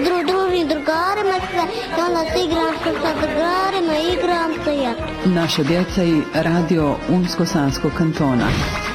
družim drugarima sve i onda se igram sa drugarima, igram se ja. Naša djeca i radio Unsko-Sanskog kantona.